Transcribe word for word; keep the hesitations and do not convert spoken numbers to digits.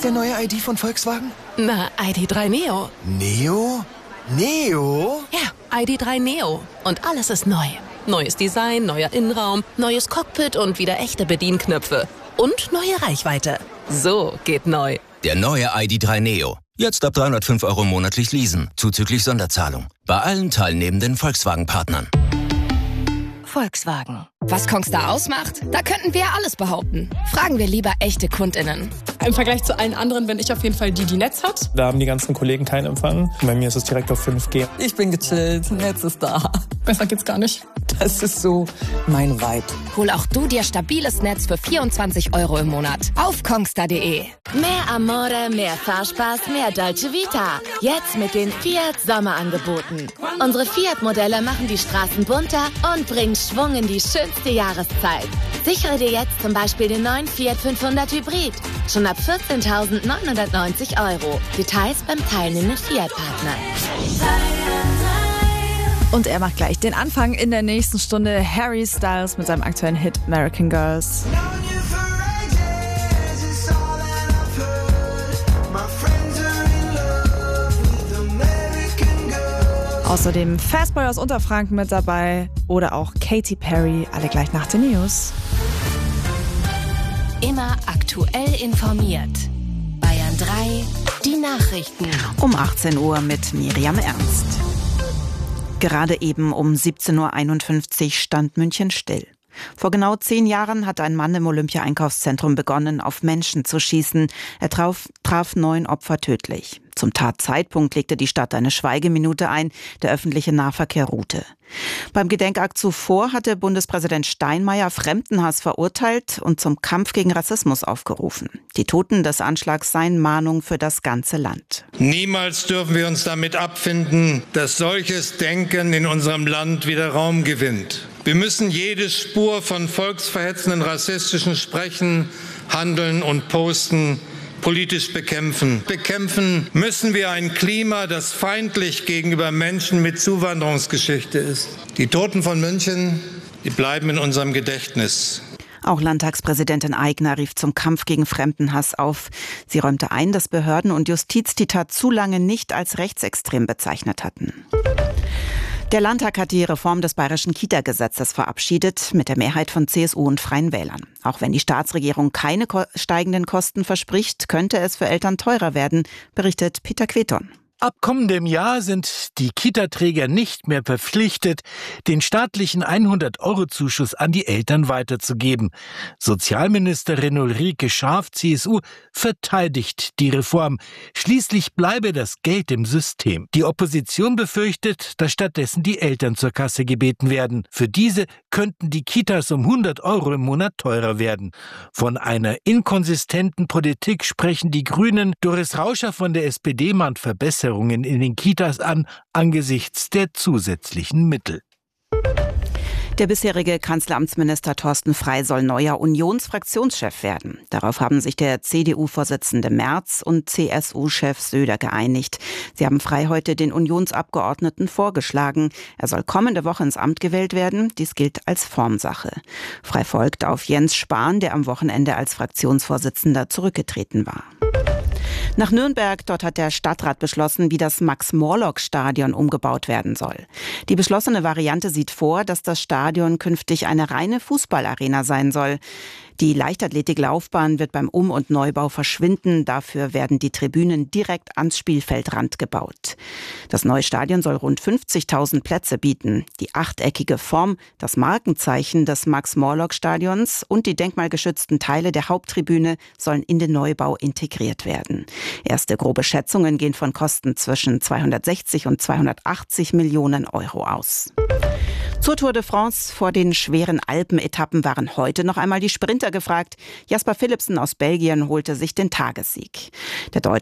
der neue I D von Volkswagen? Na, I D drei Neo. Neo? Neo? Ja, I D drei Neo. Und alles ist neu. Neues Design, neuer Innenraum, neues Cockpit und wieder echte Bedienknöpfe. Und neue Reichweite. So geht neu. Der neue I D drei Neo. Jetzt ab dreihundertfünf Euro monatlich leasen, zuzüglich Sonderzahlung. Bei allen teilnehmenden Volkswagen-Partnern. Volkswagen. Was Kongstar ausmacht? Da könnten wir ja alles behaupten. Fragen wir lieber echte KundInnen. Im Vergleich zu allen anderen bin ich auf jeden Fall die, die Netz hat. Da haben die ganzen Kollegen keinen Empfang. Bei mir ist es direkt auf fünf G. Ich bin gechillt, Netz ist da. Besser geht's gar nicht. Das ist so mein Vibe. Hol auch du dir stabiles Netz für vierundzwanzig Euro im Monat. Auf kongstar punkt de. Mehr Amore, mehr Fahrspaß, mehr Dolce Vita. Jetzt mit den Fiat Sommerangeboten. Unsere Fiat-Modelle machen die Straßen bunter und bringen Schwung in die schönste Jahreszeit. Sichere dir jetzt zum Beispiel den neuen Fiat fünfhundert Hybrid. Schon ab vierzehntausendneunhundertneunzig Euro. Details beim teilnehmenden Fiat-Partner. Und er macht gleich den Anfang in der nächsten Stunde. Harry Styles mit seinem aktuellen Hit American Girls. Außerdem Fastboy aus Unterfranken mit dabei oder auch Katy Perry, alle gleich nach den News. Immer aktuell informiert. Bayern drei, die Nachrichten. Um achtzehn Uhr mit Miriam Ernst. Gerade eben um siebzehn Uhr einundfünfzig stand München still. Vor genau zehn Jahren hat ein Mann im Olympia-Einkaufszentrum begonnen, auf Menschen zu schießen. Er traf, traf neun Opfer tödlich. Zum Tatzeitpunkt legte die Stadt eine Schweigeminute ein, der öffentliche Nahverkehr ruhte. Beim Gedenkakt zuvor hatte Bundespräsident Steinmeier Fremdenhass verurteilt und zum Kampf gegen Rassismus aufgerufen. Die Toten des Anschlags seien Mahnung für das ganze Land. Niemals dürfen wir uns damit abfinden, dass solches Denken in unserem Land wieder Raum gewinnt. Wir müssen jede Spur von volksverhetzenden, rassistischen Sprechen, Handeln und Posten politisch bekämpfen. Bekämpfen müssen wir ein Klima, das feindlich gegenüber Menschen mit Zuwanderungsgeschichte ist. Die Toten von München, die bleiben in unserem Gedächtnis. Auch Landtagspräsidentin Aigner rief zum Kampf gegen Fremdenhass auf. Sie räumte ein, dass Behörden und Justiz die Tat zu lange nicht als rechtsextrem bezeichnet hatten. Der Landtag hat die Reform des bayerischen Kita-Gesetzes verabschiedet, mit der Mehrheit von C S U und Freien Wählern. Auch wenn die Staatsregierung keine ko- steigenden Kosten verspricht, könnte es für Eltern teurer werden, berichtet Peter Queton. Ab kommendem Jahr sind die Kita-Träger nicht mehr verpflichtet, den staatlichen hundert-Euro-Zuschuss an die Eltern weiterzugeben. Sozialministerin Ulrike Schaaf, C S U, verteidigt die Reform. Schließlich bleibe das Geld im System. Die Opposition befürchtet, dass stattdessen die Eltern zur Kasse gebeten werden. Für diese könnten die Kitas um hundert Euro im Monat teurer werden. Von einer inkonsistenten Politik sprechen die Grünen. Doris Rauscher von der S P D mahnt Verbesserungen in den Kitas an, angesichts der zusätzlichen Mittel. Der bisherige Kanzleramtsminister Thorsten Frey soll neuer Unionsfraktionschef werden. Darauf haben sich der C D U-Vorsitzende Merz und C S U-Chef Söder geeinigt. Sie haben Frey heute den Unionsabgeordneten vorgeschlagen. Er soll kommende Woche ins Amt gewählt werden. Dies gilt als Formsache. Frey folgt auf Jens Spahn, der am Wochenende als Fraktionsvorsitzender zurückgetreten war. Nach Nürnberg, dort hat der Stadtrat beschlossen, wie das Max-Morlock-Stadion umgebaut werden soll. Die beschlossene Variante sieht vor, dass das Stadion künftig eine reine Fußballarena sein soll. Die Leichtathletiklaufbahn wird beim Um- und Neubau verschwinden. Dafür werden die Tribünen direkt ans Spielfeldrand gebaut. Das neue Stadion soll rund fünfzigtausend Plätze bieten. Die achteckige Form, das Markenzeichen des Max-Morlock-Stadions und die denkmalgeschützten Teile der Haupttribüne sollen in den Neubau integriert werden. Erste grobe Schätzungen gehen von Kosten zwischen zweihundertsechzig und zweihundertachtzig Millionen Euro aus. Zur Tour de France vor den schweren Alpenetappen waren heute noch einmal die Sprinter gefragt. Jasper Philipsen aus Belgien holte sich den Tagessieg. Der Deutsche